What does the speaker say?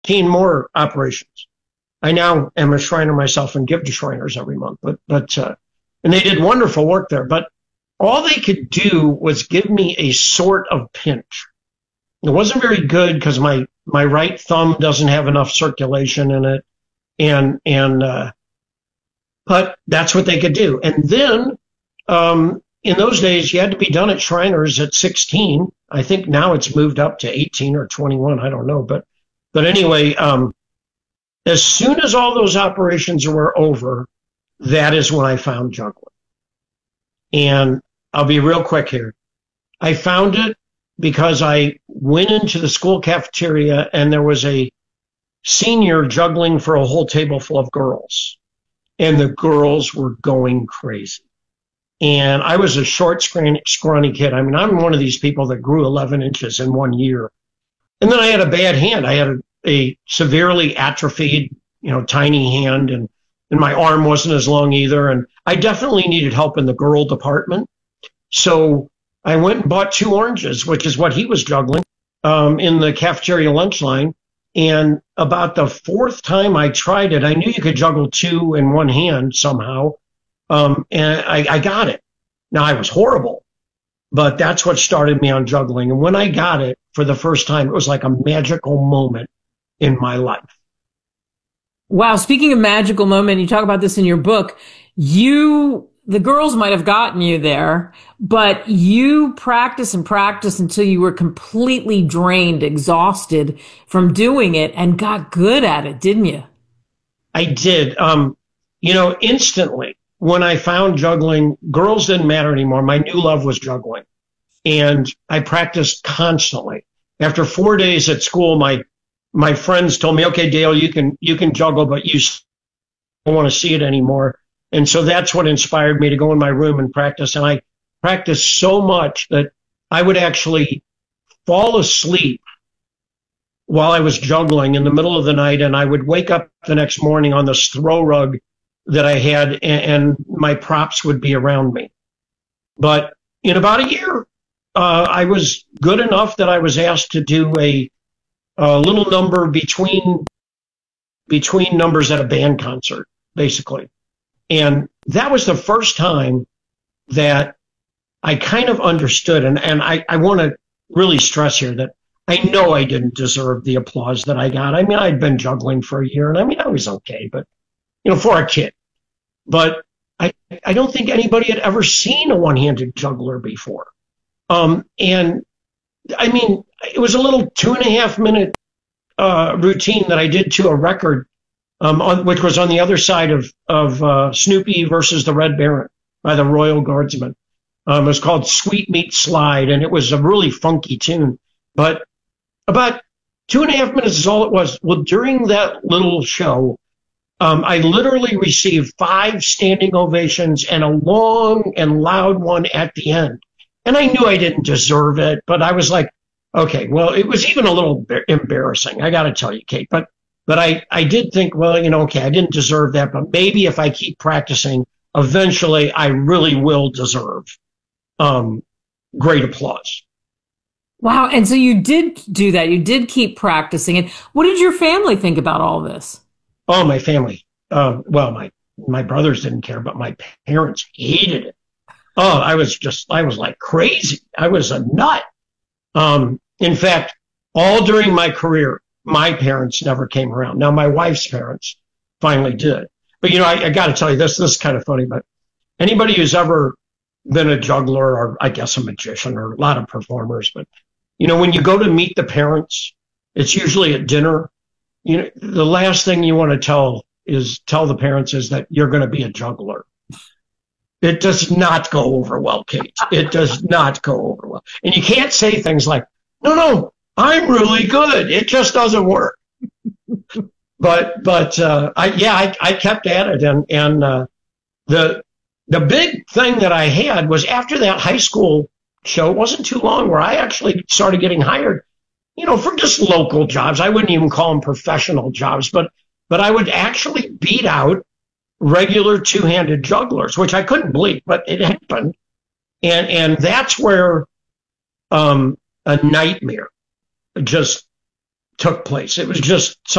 more operations. I now am a Shriner myself and give to Shriners every month, and they did wonderful work there. But all they could do was give me a sort of pinch. It wasn't very good because my right thumb doesn't have enough circulation in it, but that's what they could do. And then in those days, you had to be done at Shriners at 16. I think now it's moved up to 18 or 21. I don't know, but anyway, as soon as all those operations were over, that is when I found juggling. And I'll be real quick here. I found it because I went into the school cafeteria and there was a senior juggling for a whole table full of girls. And the girls were going crazy. And I was a short, scrawny kid. I mean, I'm one of these people that grew 11 inches in 1 year. And then I had a bad hand. I had a severely atrophied, tiny hand, and my arm wasn't as long either. And I definitely needed help in the girl department. So I went and bought 2 oranges, which is what he was juggling, in the cafeteria lunch line. And about the 4th time I tried it, I knew you could juggle 2 in one hand somehow. And I got it. Now, I was horrible, but that's what started me on juggling. And when I got it for the first time, it was like a magical moment in my life. Wow. Speaking of magical moment, you talk about this in your book. The girls might have gotten you there, but you practiced and practiced until you were completely drained, exhausted from doing it, and got good at it, didn't you? I did. Instantly, when I found juggling, girls didn't matter anymore. My new love was juggling. And I practiced constantly. After 4 days at school, my friends told me, okay, Dale, you can juggle, but you don't want to see it anymore. And so that's what inspired me to go in my room and practice. And I practiced so much that I would actually fall asleep while I was juggling in the middle of the night. And I would wake up the next morning on this throw rug that I had, and my props would be around me. But in about a year, I was good enough that I was asked to do a little number between numbers at a band concert, basically. And that was the first time that I kind of understood, and I want to really stress here that I know I didn't deserve the applause that I got. I mean, I'd been juggling for a year, and I mean, I was okay, but, for a kid. But I don't think anybody had ever seen a one-handed juggler before. And, I mean, it was a little 2.5-minute routine that I did to a record, which was on the other side of Snoopy versus the Red Baron by the Royal Guardsmen. It was called Sweet Meat Slide, and it was a really funky tune. But about 2.5 minutes is all it was. Well, during that little show, I literally received 5 standing ovations and a long and loud one at the end. And I knew I didn't deserve it, but I was like, okay, well, it was even a little embarrassing, I got to tell you, Kate. But I did think, well, okay, I didn't deserve that, but maybe if I keep practicing, eventually I really will deserve great applause. Wow. And so you did do that. You did keep practicing. And what did your family think about all this? Oh, my family. Well, my brothers didn't care, but my parents hated it. Oh, I was like crazy. I was a nut. In fact, all during my career, my parents never came around. Now, my wife's parents finally did. But, I got to tell you, this is kind of funny, but anybody who's ever been a juggler, or I guess a magician, or a lot of performers, but, when you go to meet the parents, it's usually at dinner. The last thing you want to tell the parents is that you're going to be a juggler. It does not go over well, Kate. It does not go over well. And you can't say things like, no, I'm really good. It just doesn't work. But I kept at it. And the big thing that I had was after that high school show, it wasn't too long where I actually started getting hired, for just local jobs. I wouldn't even call them professional jobs, but I would actually beat out regular two-handed jugglers, which I couldn't believe, but it happened. And that's where a nightmare just took place. It was just